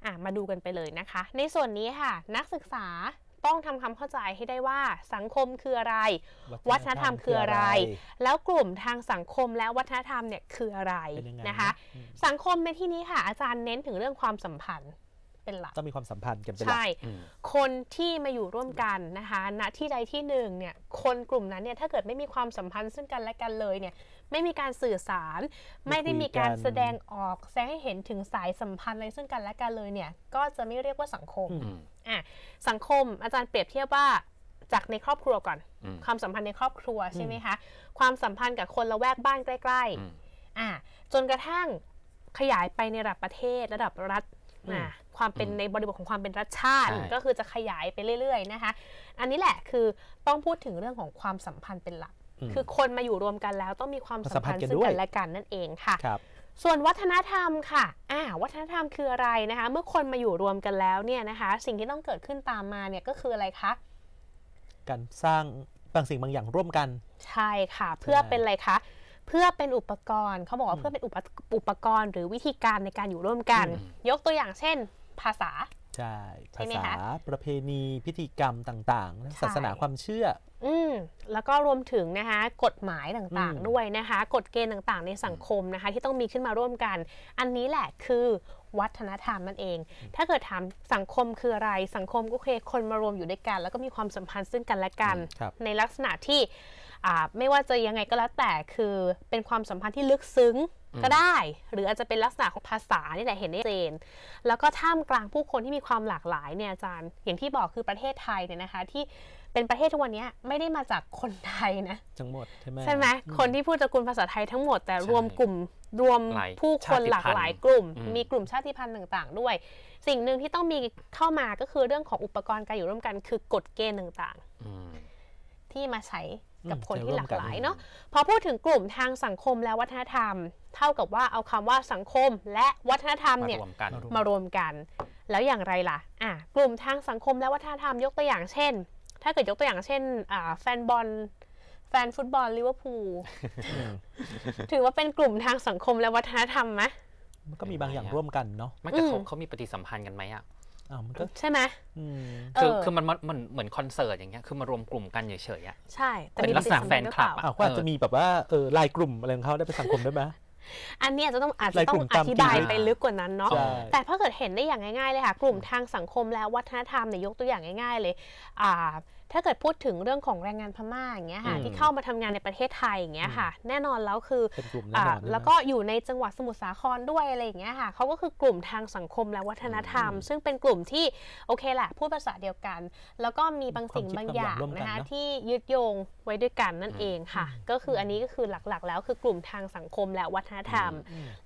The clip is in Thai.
มาดูกันไปเลยนะคะในส่วนนี้ค่ะนักศึกษาต้องทำความเข้าใจให้ได้ว่าสังคมคืออะไรวัฒนธรรมคืออะไรแล้วกลุ่มทางสังคมและวัฒนธรรมเนี่ยคืออะไรนะคะสังคมในที่นี้ค่ะอาจารย์เน้นถึงเรื่องความสัมพันธ์เป็นหลักต้องมีความสัมพันธ์กันเป็นหลักใช่คนที่มาอยู่ร่วมกันนะคะณที่ใดที่หนึ่งเนี่ยคนกลุ่มนั้นเนี่ยถ้าเกิดไม่มีความสัมพันธ์ซึ่งกันและกันเลยเนี่ยไม่มีการสื่อสารไม่ได้มีการแสดงออกแสดงให้เห็นถึงสายสัมพันธ์อะไรซึ่งกันและกันเลยเนี่ยก็จะไม่เรียกว่าสังคมสังคมอาจารย์เปรียบเทียบว่าจากในครอบครัวก่อนความสัมพันธ์ในครอบครัวใช่ไหมคะความสัมพันธ์กับคนละแวกบ้านใกล้ๆจนกระทั่งขยายไปในระดับประเทศระดับรัฐความเป็นในบริบทของความเป็นรัฐชาติก็คือจะขยายไปเรื่อยๆนะคะอันนี้แหละคือต้องพูดถึงเรื่องของความสัมพันธ์เป็นหลักคือคนมาอยู่รวมกันแล้วต้องมีความสัมพันธ์ซึ่งกันและกันนั่นเองค่ะส่วนวัฒนธรรมค่ะวัฒนธรรมคืออะไรนะคะเมื่อคนมาอยู่รวมกันแล้วเนี่ยนะคะสิ่งที่ต้องเกิดขึ้นตามมาเนี่ยก็คืออะไรคะการสร้างบางสิ่งบางอย่างร่วมกันใช่ค่ะเพื่อเป็นอะไรคะเพื่อเป็นอุปกรณ์เขาบอกว่าเพื่อเป็นอุปกรณ์หรือวิธีการในการอยู่ร่วมกันยกตัวอย่างเช่นภาษาใช่ภาษาประเพณีพิธีกรรมต่างๆศาสนาความเชื่อแล้วก็รวมถึงนะคะกฎหมายต่างๆด้วยนะคะกฎเกณฑ์ต่างๆในสังคมนะคะที่ต้องมีขึ้นมาร่วมกันอันนี้แหละคือวัฒนธรรมนั่นเองถ้าเกิดถามสังคมคืออะไรสังคมก็คือคนมารวมอยู่ด้วยกันแล้วก็มีความสัมพันธ์ซึ่งกันและกันในลักษณะที่ไม่ว่าจะยังไงก็แล้วแต่คือเป็นความสัมพันธ์ที่ลึกซึ้งก็ได้หรืออาจจะเป็นลักษณะของภาษานี่แหละเห็นได้เจนแล้วก็ท่ามกลางผู้คนที่มีความหลากหลายเนี่ยอาจารย์อย่างที่บอกคือประเทศไทยเนี่ยนะคะที่เป็นประเทศทุกวันนี้ไม่ได้มาจากคนไทยนะทั้งหมดใช่ไหมคนที่พูดตระกูลภาษาไทยทั้งหมดแต่รวมกลุ่มรวมผู้คนหลากหลายกลุ่มมีกลุ่มชาติพันธุ์ต่างๆด้วยสิ่งหนึ่งที่ต้องมีเข้ามาก็คือเรื่องของอุปกรณ์การอยู่ร่วมกันคือกฎเกณฑ์ต่างๆที่มาใช้กับคนที่หลากหลายเนาะพอพูดถึงกลุ่มทางสังคมและวัฒนธรรมเท่ากับว่าเอาคำว่าสังคมและวัฒนธรรมเนี่ยมารวมกันแล้วอย่างไรล่ะกลุ่มทางสังคมและวัฒนธรรมยกตัวอย่างเช่นถ้าเกิดยกตัวอย่างเช่นแฟนฟุตบอลลิเวอร์พูลถือว่าเป็นกลุ่มทางสังคมและวัฒนธรรมไหมมันก็มีบางอย่างร่วมกันเนาะไม่แต่เขามีปฏิสัมพันธ์กันไหมมันก็ใช่ไหมคือมันเหมือนคอนเสิร์ตอย่างเงี้ยคือมารวมกลุ่มกันเฉยๆใช่เป็นลักษณะแฟนคลับก็อาจจะมีแบบว่าไลน์กลุ่มอะไรของเขาได้เป็นสังคมได้ไหมอันนี้อาจจะต้องอธิบายไปลึกกว่านั้นเนาะแต่ถ้าเกิดเห็นได้อย่างง่ายๆเลยค่ะกลุ่มทางสังคมและวัฒนธรรมเนี่ยยกตัวอย่างง่ายๆเลยถ้าเกิดพูดถึงเรื่องของแรงงานพม่าอย่างเงี้ยค่ะที่เข้ามาทำงานในประเทศไทยอย่างเงี้ยค่ะแน่นอนแล้วคือแล้วก็อยู่ในจังหวัดสมุทรสาครด้วยอะไรอย่างเงี้ยค่ะเขาก็คือกลุ่มทางสังคมและวัฒนธรรมซึ่งเป็นกลุ่มที่โอเคแหละพูดภาษาเดียวกันแล้วก็มีบางสิ่งบางอย่างนะคะที่ยึดโยงไว้ด้วยกันนั่นเองค่ะก็คืออันนี้ก็คือหลักๆแล้วคือกลุ่มทางสังคมและวัฒนธรรม